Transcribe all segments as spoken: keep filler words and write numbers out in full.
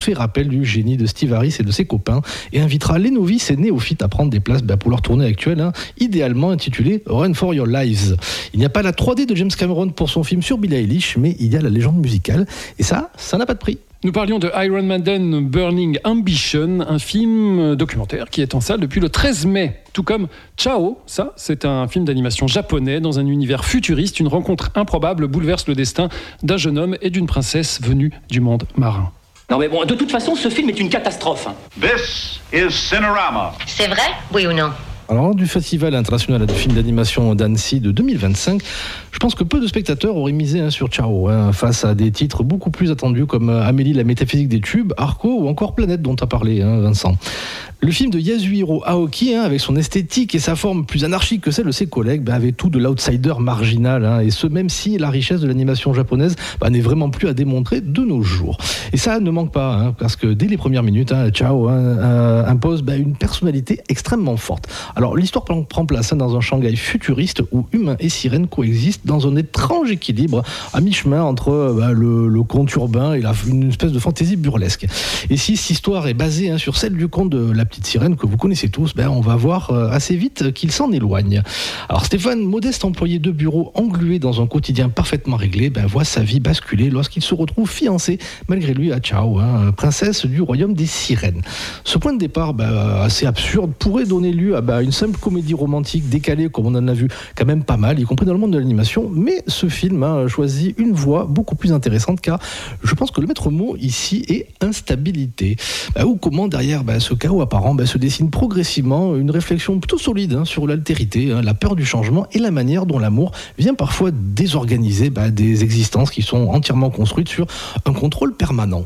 fait rappel du génie de Steve Harris et de ses copains et invitera les novices et néophytes à prendre des places bah, pour leur tournée actuelle, hein, idéalement intitulée Run for Your Lives. Il n'y a pas la trois D de James Cameron pour son film sur Billie Eilish, mais il y a la légende musicale et ça, ça n'a pas de prix. Nous parlions de Iron Maiden Burning Ambition, un film documentaire qui est en salle depuis le treize mai. Tout comme Ciao, ça, c'est un film d'animation japonais dans un univers futuriste. Une rencontre improbable bouleverse le destin d'un jeune homme et d'une princesse venue du monde marin. Non mais bon, de toute façon, ce film est une catastrophe. This is Cinerama. C'est vrai, oui ou non? Alors, du Festival international de films d'animation d'Annecy de deux mille vingt-cinq, je pense que peu de spectateurs auraient misé hein, sur Ciao, hein, face à des titres beaucoup plus attendus comme Amélie, la métaphysique des tubes, Arco ou encore Planète dont tu as parlé, hein, Vincent. Le film de Yasuhiro Aoki, hein, avec son esthétique et sa forme plus anarchique que celle de ses collègues, bah, avait tout de l'outsider marginal, hein, et ce même si la richesse de l'animation japonaise bah, n'est vraiment plus à démontrer de nos jours. Et ça ne manque pas, hein, parce que dès les premières minutes, hein, Ciao hein, euh, impose bah, une personnalité extrêmement forte. Alors l'histoire prend place hein, dans un Shanghai futuriste où humains et sirènes coexistent dans un étrange équilibre à mi-chemin entre bah, le, le conte urbain et la, une espèce de fantaisie burlesque. Et si cette histoire est basée hein, sur celle du conte de la petite sirène que vous connaissez tous, ben on va voir euh, assez vite qu'il s'en éloigne. Alors Stéphane, modeste employé de bureau englué dans un quotidien parfaitement réglé, ben, voit sa vie basculer lorsqu'il se retrouve fiancé malgré lui à Ciao, hein, princesse du royaume des sirènes. Ce point de départ ben, assez absurde pourrait donner lieu à ben, une simple comédie romantique décalée comme on en a vu quand même pas mal, y compris dans le monde de l'animation, mais ce film hein, choisit une voie beaucoup plus intéressante car je pense que le maître mot ici est instabilité. Ben, ou comment derrière ben, ce chaos apparent ben, se dessine progressivement une réflexion plutôt solide hein, sur l'altérité, hein, la peur du changement et la manière dont l'amour vient parfois désorganiser ben, des existences qui sont entièrement construites sur un contrôle permanent.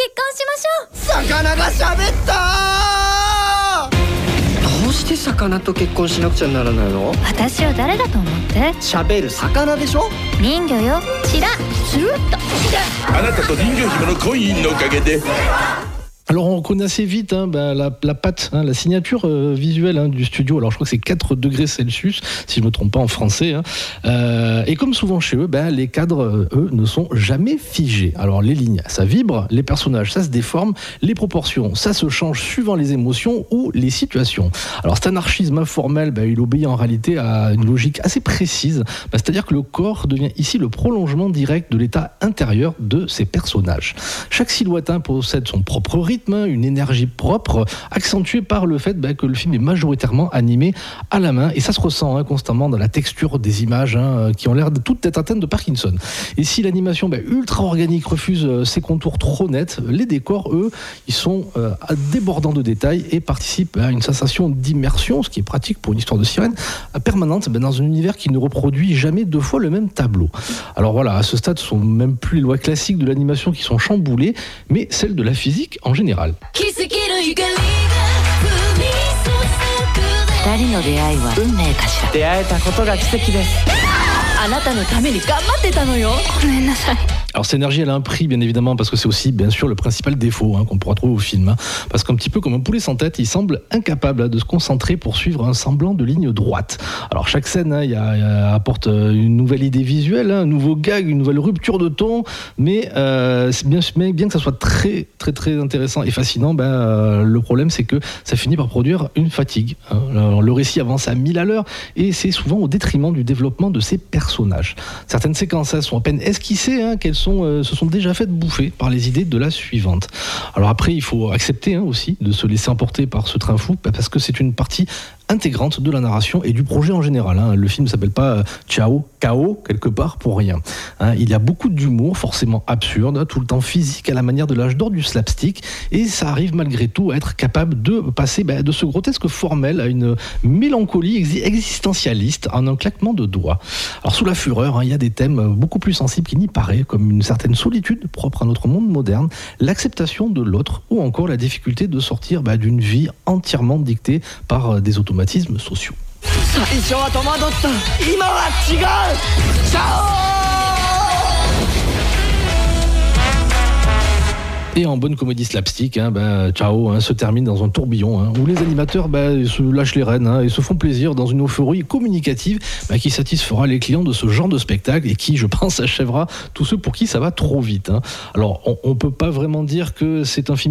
どうして魚と結婚しなくちゃならないの？ 私を誰だと思って？ 喋る魚でしょ？ 人魚よ。チラッスルッと。 あなたと人魚姫の婚姻のおかげで Alors on reconnaît assez vite hein, bah, la, la patte, hein, la signature euh, visuelle hein, du studio. Alors je crois que c'est quatre degrés Celsius, si je ne me trompe pas en français. Hein. Euh, et comme souvent chez eux, bah, les cadres, eux, ne sont jamais figés. Alors les lignes, ça vibre, les personnages, ça se déforme, les proportions, ça se change suivant les émotions ou les situations. Alors cet anarchisme informel, bah, il obéit en réalité à une logique assez précise. Bah, c'est-à-dire que le corps devient ici le prolongement direct de l'état intérieur de ces personnages. Chaque silhouette hein, possède son propre rythme, une énergie propre, accentuée par le fait bah, que le film est majoritairement animé à la main, et ça se ressent hein, constamment dans la texture des images hein, qui ont l'air de toutes être atteintes de Parkinson. Et si l'animation bah, ultra organique refuse euh, ses contours trop nets, les décors, eux, ils sont euh, débordants de détails et participent à une sensation d'immersion, ce qui est pratique pour une histoire de sirène, permanente bah, dans un univers qui ne reproduit jamais deux fois le même tableau. Alors voilà, à ce stade, ce sont même plus les lois classiques de l'animation qui sont chamboulées, mais celles de la physique en général. 二人の出会いは運命かしら。 出会えたことが奇跡です。 あなたのために頑張ってたのよ。ごめんなさい。 Alors cette énergie elle a un prix bien évidemment parce que c'est aussi bien sûr le principal défaut hein, qu'on pourra trouver au film hein, parce qu'un petit peu comme un poulet sans tête il semble incapable hein, de se concentrer pour suivre un semblant de ligne droite. Alors chaque scène hein, y a, y a, apporte une nouvelle idée visuelle, hein, un nouveau gag, une nouvelle rupture de ton, mais euh, bien, bien que ça soit très très très intéressant et fascinant, ben, euh, le problème c'est que ça finit par produire une fatigue. Hein. Alors, le récit avance à mille à l'heure et c'est souvent au détriment du développement de ses personnages. Certaines séquences hein, sont à peine esquissées, hein, qu'elles Sont, euh, se sont déjà faites bouffer par les idées de la suivante. Alors après, il faut accepter hein, aussi de se laisser emporter par ce train fou, parce que c'est une partie intégrante de la narration et du projet en général. Hein. Le film ne s'appelle pas euh, Ciao, Chaos, quelque part pour rien. Hein. Il y a beaucoup d'humour, forcément absurde, hein, tout le temps physique, à la manière de l'âge d'or du slapstick, et ça arrive malgré tout à être capable de passer bah, de ce grotesque formel à une mélancolie existentialiste en un claquement de doigts. Alors sous la fureur, hein, il y a des thèmes beaucoup plus sensibles qu'il n'y paraît, comme une certaine solitude propre à notre monde moderne, l'acceptation de l'autre, ou encore la difficulté de sortir bah, d'une vie entièrement dictée par euh, des automatismes sociaux. Et en bonne comédie slapstick, hein, bah, Ciao hein, se termine dans un tourbillon hein, où les animateurs bah, se lâchent les rênes hein, et se font plaisir dans une euphorie communicative bah, qui satisfera les clients de ce genre de spectacle et qui, je pense, achèvera tous ceux pour qui ça va trop vite. Hein. Alors, on ne peut pas vraiment dire que c'est un film